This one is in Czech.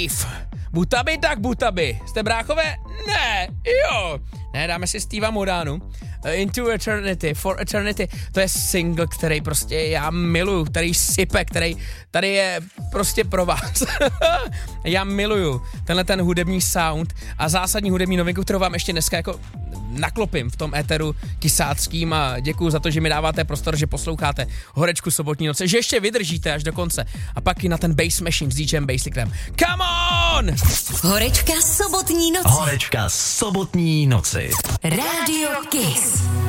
Dave. Butaby tak butaby. Jste bráchové? Ne, jo. Ne, dáme si Steva Modanu. Into Eternity, For Eternity. To je single, který prostě já miluju, který sype, který tady je prostě pro vás. Já miluju tenhle ten hudební sound a zásadní hudební novinku, kterou vám ještě dneska jako naklopím v tom éteru kysáckým a děkuju za to, že mi dáváte prostor, že posloucháte Horečku sobotní noci, že ještě vydržíte až do konce a pak i na ten Bass Machine s DJem Basiclem. Come on! Horečka sobotní noci. Horečka sobotní noci. Radio Kiss.